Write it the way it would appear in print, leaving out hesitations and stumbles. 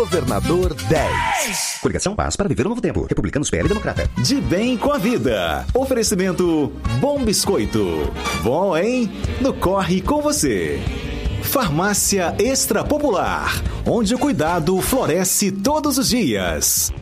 Governador 10. Coligação Paz para viver o novo tempo. Republicanos, PL, Democrata. De bem com a vida. Oferecimento Bom Biscoito. Bom, hein? No Corre com você. Farmácia Extra Popular, onde o cuidado floresce todos os dias.